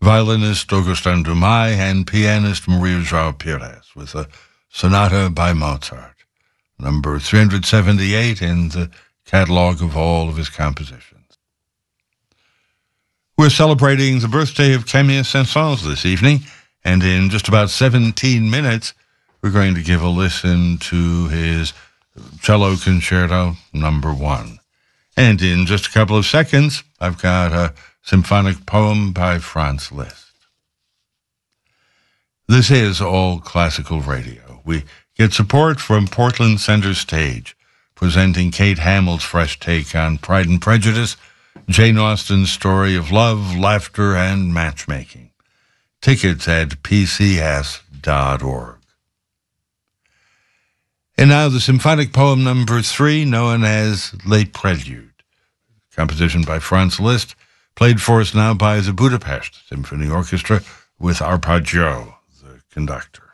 violinist Augustin Dumay, and pianist Maria João Pires with a sonata by Mozart, number 378 in the catalog of all of his compositions. We're celebrating the birthday of Camille Saint-Saëns this evening, and in just about 17 minutes, we're going to give a listen to his Cello Concerto number 1. And in just a couple of seconds, I've got a symphonic poem by Franz Liszt. This is All Classical Radio. We get support from Portland Center Stage, presenting Kate Hamill's fresh take on Pride and Prejudice, Jane Austen's story of love, laughter, and matchmaking. Tickets at pcs.org. And now the symphonic poem number 3, known as Les Préludes, composition by Franz Liszt, played for us now by the Budapest Symphony Orchestra with Arpaggio, the conductor.